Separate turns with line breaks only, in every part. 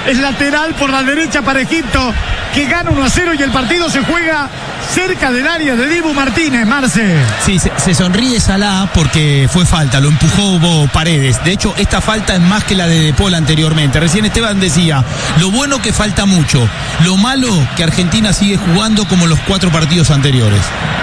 Es lateral por la derecha para Egipto, que gana 1-0 y el partido se juega cerca del área de Dibu Martínez, Marce.
Sí, se sonríe Salah porque fue falta, lo empujó Paredes. De hecho, esta falta es más que la de Paul anteriormente. Recién Esteban decía, lo bueno que falta mucho, lo malo que Argentina sigue jugando como los 4 partidos anteriores.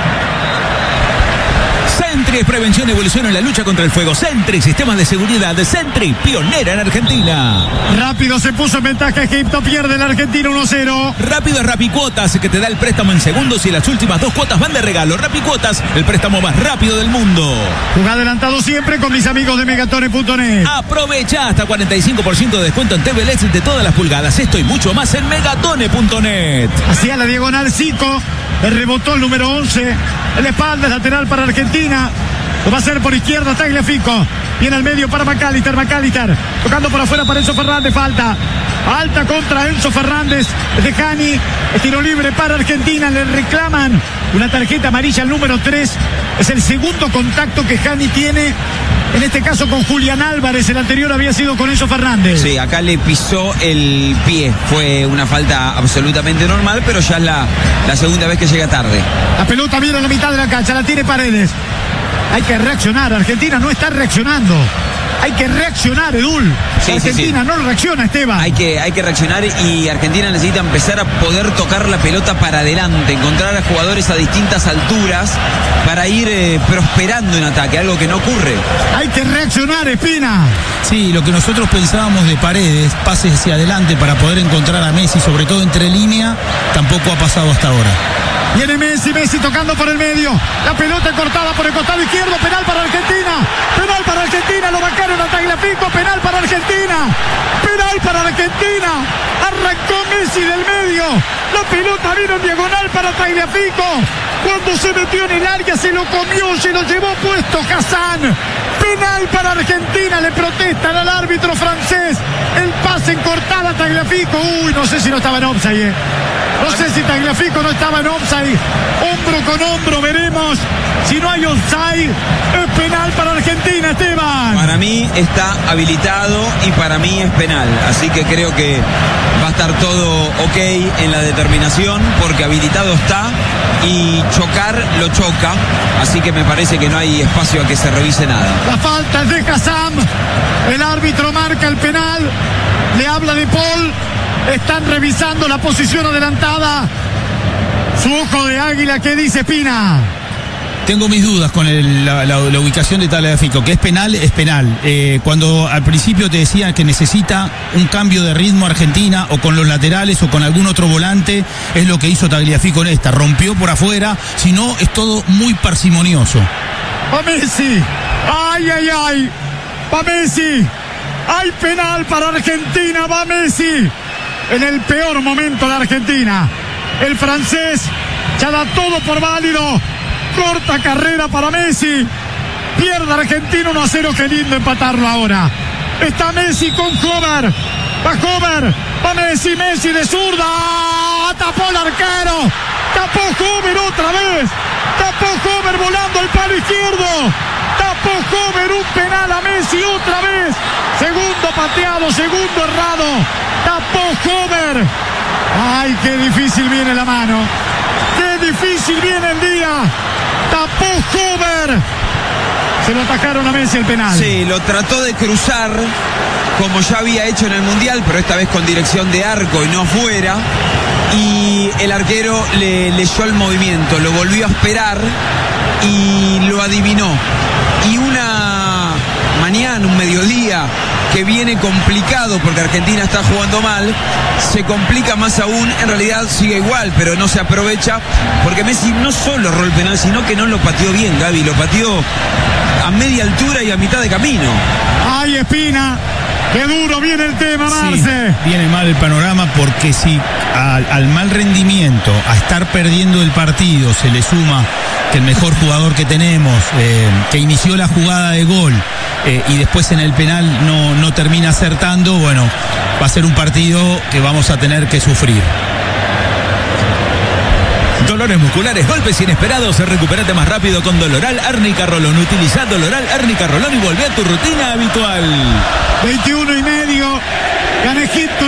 Sentry es prevención y evolución en la lucha contra el fuego. Sentry, sistemas de seguridad de Sentry, pionera en Argentina.
Rápido se puso en ventaja Egipto, pierde la Argentina 1-0.
Rápido es Rapicuotas, que te da el préstamo en segundos y las últimas 2 cuotas van de regalo. Rapicuotas, el préstamo más rápido del mundo.
Juega adelantado siempre con mis amigos de Megatone.net.
Aprovecha hasta 45% de descuento en TV LED de todas las pulgadas. Esto y mucho más en Megatone.net.
Hacia la diagonal Zico, le rebotó el número 11. El espalda es lateral para Argentina. Lo va a hacer por izquierda Tagliafico. Viene al medio para McAllister. Tocando por afuera para Enzo Fernández. Falta contra Enzo Fernández de Jani. Tiro libre para Argentina. Le reclaman una tarjeta amarilla al número 3. Es el segundo contacto que Jani tiene. En este caso con Julián Álvarez. El anterior había sido con Enzo Fernández.
Sí, acá le pisó el pie. Fue una falta absolutamente normal, pero ya es la segunda vez que llega tarde.
La pelota viene a la mitad de la cancha. La tiene Paredes. Hay que reaccionar. Argentina no está reaccionando. Hay que reaccionar, Edul.
Sí,
Argentina no reacciona, Esteban.
Hay que reaccionar y Argentina necesita empezar a poder tocar la pelota para adelante, encontrar a jugadores a distintas alturas para ir prosperando en ataque, algo que no ocurre.
Hay que reaccionar, Espina.
Sí, lo que nosotros pensábamos de Paredes, pases hacia adelante para poder encontrar a Messi, sobre todo entre línea, tampoco ha pasado hasta ahora.
Viene Messi tocando por el medio. La pelota cortada por el costado izquierdo. Penal para Argentina. Lo marcaron a Tagliafico. Penal para Argentina. Arrancó Messi del medio. La pelota vino en diagonal para Tagliafico. Cuando se metió en el área se lo comió, se lo llevó puesto Hassan. Penal para Argentina. Le protestan al árbitro francés. El pase en cortada a Tagliafico. No sé si no estaba en offside. No sé si Tagliafico no estaba en offside. Hombro con hombro, veremos. Si no hay offside, es penal para Argentina, Esteban.
Para mí está habilitado y para mí es penal. Así que creo que va a estar todo ok en la determinación, porque habilitado está y chocar lo choca. Así que me parece que no hay espacio a que se revise nada.
La falta es de Hassan. El árbitro marca el penal. Le habla de Paul. Están revisando la posición adelantada. Su ojo de águila, ¿qué dice Pina?
Tengo mis dudas con la ubicación de Tagliafico, que es penal. Cuando al principio te decían que necesita un cambio de ritmo Argentina, o con los laterales o con algún otro volante, es lo que hizo Tagliafico en esta. Rompió por afuera, si no es todo muy parsimonioso.
Va Messi. ¡Ay! Va Messi. Hay penal para Argentina. Va Messi. En el peor momento de Argentina. El francés ya da todo por válido. Corta carrera para Messi. Pierde Argentina 1-0. Qué lindo empatarlo ahora. Está Messi con Hover. Va Messi de zurda. Tapó el arquero. Tapó Hover otra vez. Tapó Hover volando al palo izquierdo. Tapó Hover, un penal a Messi otra vez. Segundo pateado, segundo errado. Tapó Hover. Ay, qué difícil viene la mano. Qué difícil viene el día. Tapó Hover. Se lo atacaron a Messi el penal.
Sí, lo trató de cruzar como ya había hecho en el Mundial, pero esta vez con dirección de arco y no fuera. Y el arquero le leyó el movimiento, lo volvió a esperar y lo adivinó. Y una mañana, un mediodía que viene complicado porque Argentina está jugando mal, se complica más aún. En realidad sigue igual, pero no se aprovecha porque Messi no solo erró el penal, sino que no lo pateó bien, Gaby, lo pateó a media altura y a mitad de camino.
¡Ay, Espina! ¡Qué duro viene el tema, Marce!
Sí, viene mal el panorama porque si al mal rendimiento, a estar perdiendo el partido, se le suma que el mejor jugador que tenemos, que inició la jugada de gol y después en el penal no termina acertando, bueno, va a ser un partido que vamos a tener que sufrir.
Dolores musculares, golpes inesperados, recupérate más rápido con Doloral Árnica Rolón. Utiliza Doloral Árnica Rolón y volvé a tu rutina habitual.
21:30. Gana Egipto.